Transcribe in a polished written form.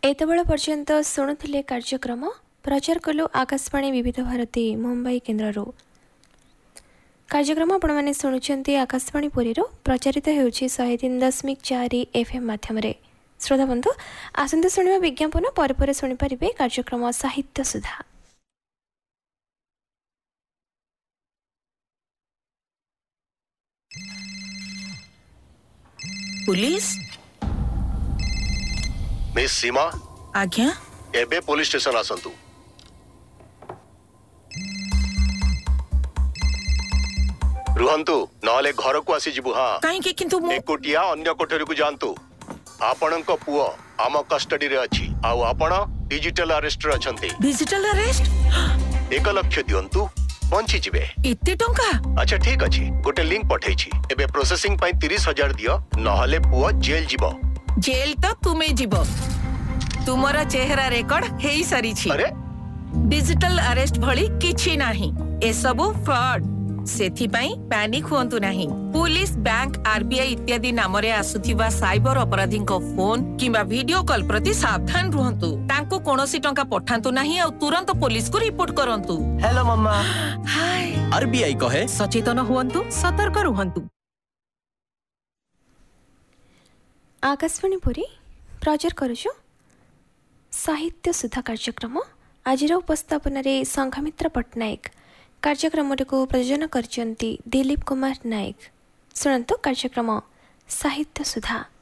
एतबेला पर्यंत शुणुले कार्यक्रम प्रचार कलु आकाशवाणी विविध भारती मुंबई केन्द्र कार्यक्रम आपण मैंने शुणुंट आकाशवाणी पुरी प्रचारित होउछि 103.4 FM माध्यम श्रोता बंधु आसंते शुणिबा विज्ञापन पर शुणी पारिबे कार्यक्रम साहित्य सुधा। पुलिस मिस सीमा आज्ञा एबे पुलिस स्टेशन आसंतु। रुहंतु नहले घर को आसी जिबु। हां काहे के किंतु मो एकोटिया अन्य कोठरी को जानतु। आपणक पुओ आम कस्टडी रे अछि आ आपण डिजिटल अरेस्ट रे अछंती। Digital arrest 1 lakh दियंतु bunchy जिबे। इत्ते टंका? अच्छा ठीक अछि गोटे लिंक पठैछि एबे प्रोसेसिंग पई 30,000 दियो नहले पुओ जेल जिवो। जेल तो तुमे जीवो तुमरा चेहरा रेकॉर्ड हेई सारी छी। अरे डिजिटल अरेस्ट भली किछि नाही ए सबु फ्रॉड सेथि पई पैनिक होंतु नाही। पुलिस बैंक आरबीआई इत्यादि नाम रे आसुथिबा साइबर अपराधी को फोन किबा वीडियो कॉल प्रति सावधान रहंतु। तांको कोनोसी टंका पठांतु नाही और तुरंत पुलिस को रिपोर्ट करंतु। हेलो मम्मा। हाय आरबीआई कहे सचेतन होंतु सतर्क रहंतु। आकाशवाणी पुरी प्रचार करुछु साहित्य सुधा कार्यक्रम। आज उपस्थापन संघमित्र पट्टनायक कार्यक्रम को प्रयोजन करचंती दिलीप कुमार नायक। सुनंतु कार्यक्रम साहित्य सुधा।